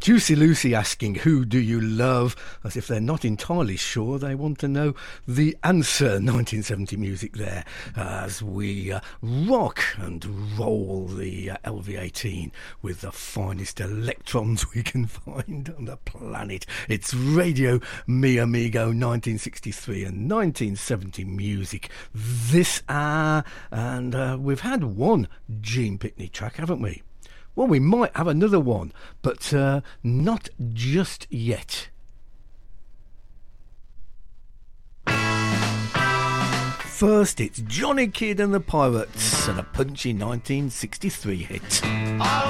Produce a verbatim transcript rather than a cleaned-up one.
Juicy Lucy asking, who do you love? As if they're not entirely sure, they want to know the answer. nineteen seventy music there as we uh, rock and roll the uh, L V eighteen with the finest electrons we can find on the planet. It's Radio Mi Amigo nineteen sixty-three and nineteen seventy music this hour, and uh, we've had one Gene Pitney track, haven't we? Well, we might have another one, but uh, not just yet. First, it's Johnny Kidd and the Pirates and a punchy nineteen sixty-three hit.